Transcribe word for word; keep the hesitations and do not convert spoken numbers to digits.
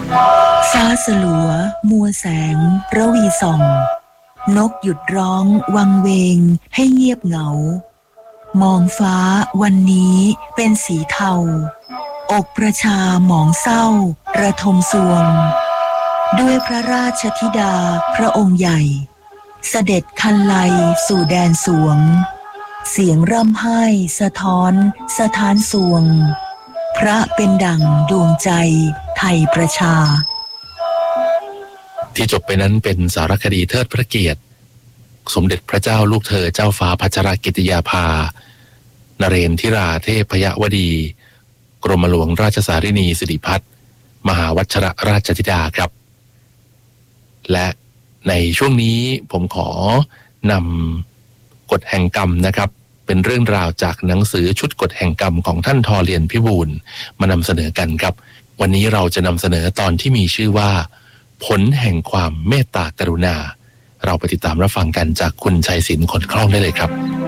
ฟ้าสลัวมัวแสงระวีส่องนกหยุดร้องวังเวงให้เงียบเหงามองฟ้าวันนี้เป็นสีเทาอกประชาหมองเศร้าระทมสวงด้วยพระราชธิดาพระองค์ใหญ่เสด็จคันไลสู่แดนสวงเสียงร่ำไห้สะท้อนสถานสวงพระเป็นดั่งดวงใจไทยประชาที่จบไปนั้นเป็นสารคดีเทิดพระเกียรติสมเด็จพระเจ้าลูกเธอเจ้าฟ้าพัชรกิติยาภานเรนทิราเทพยวดีกรมหลวงราชสารินีสิริพัฒน์มหาวัชรราชธิดาครับและในช่วงนี้ผมขอนำกฎแห่งกรรมนะครับเป็นเรื่องราวจากหนังสือชุดกฎแห่งกรรมของท่านทอเลียนพิบูลมานำเสนอกันครับวันนี้เราจะนำเสนอตอนที่มีชื่อว่าผลแห่งความเมตตากรุณาเราไปติดตามรับฟังกันจากคุณชัยศิลป์ขนคล่องได้เลยครับ